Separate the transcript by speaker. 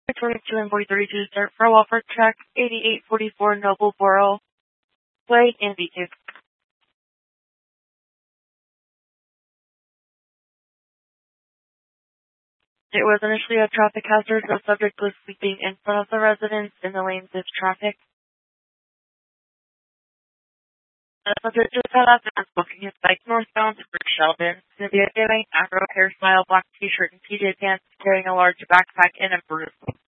Speaker 1: 22 and 42 start for Walford Track 8844 Nobleboro Way in Beacon. It was initially a traffic hazard. The subject was sleeping in front of the residents in the lanes of traffic. The subject just got up and was booking his bike northbound to Sheldon. Cynthia giving afro hairstyle, black t-shirt and PJ pants, carrying a large backpack and a broom.